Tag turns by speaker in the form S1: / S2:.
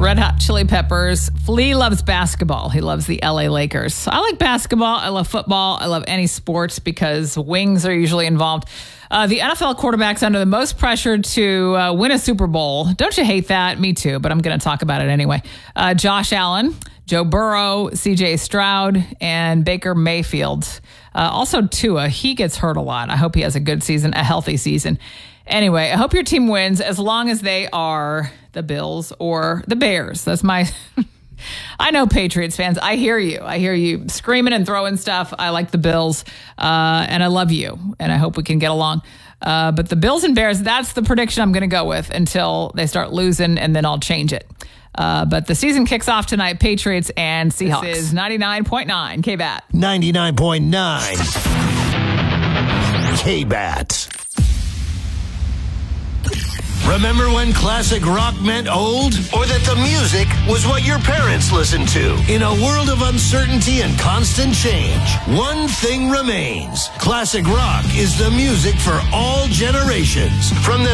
S1: Red Hot Chili Peppers. Flea loves basketball. He loves the LA Lakers. I like basketball. I love football. I love any sports because wings are usually involved. The NFL quarterback's under the most pressure to win a Super Bowl. Don't you hate that? Me too, but I'm going to talk about it anyway. Josh Allen, Joe Burrow, CJ Stroud, and Baker Mayfield. Also Tua. He gets hurt a lot. I hope he has a good season, a healthy season. Anyway, I hope your team wins as long as they are the Bills or the Bears. That's my... I know Patriots fans. I hear you. I hear you screaming and throwing stuff. I like the Bills, and I love you, and I hope we can get along. But the Bills and Bears, that's the prediction I'm going to go with until they start losing, and then I'll change it. But the season kicks off tonight, Patriots and Seahawks. This is 99.9 KBAT.
S2: 99.9 KBAT. Remember when classic rock meant old? Or that the music was what your parents listened to? In a world of uncertainty and constant change, one thing remains. Classic rock is the music for all generations. From the